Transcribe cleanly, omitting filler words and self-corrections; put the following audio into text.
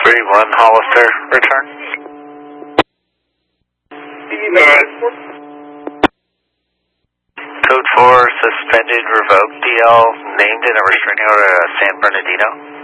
31 Hollister, return. Code 4, suspended, revoked DL, named in a restraining order San Bernardino.